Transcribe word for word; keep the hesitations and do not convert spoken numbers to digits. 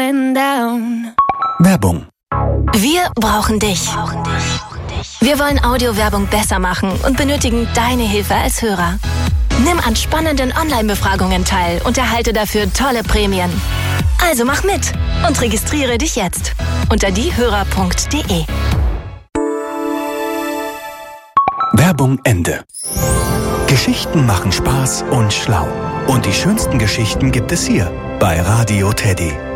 going down. Werbung. Wir brauchen dich. Wir wollen Audiowerbung besser machen und benötigen deine Hilfe als Hörer. Nimm an spannenden Online-Befragungen teil und erhalte dafür tolle Prämien. Also mach mit und registriere dich jetzt unter diehörer punkt de. Werbung Ende. Geschichten machen Spaß und schlau. Und die schönsten Geschichten gibt es hier bei Radio Teddy.